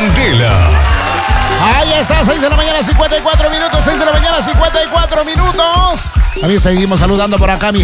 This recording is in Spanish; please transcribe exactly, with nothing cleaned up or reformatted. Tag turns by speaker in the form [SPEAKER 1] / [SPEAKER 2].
[SPEAKER 1] Candela.
[SPEAKER 2] Ahí está, seis de la mañana, cincuenta y cuatro minutos, seis de la mañana, cincuenta y cuatro minutos. También seguimos saludando por acá, mi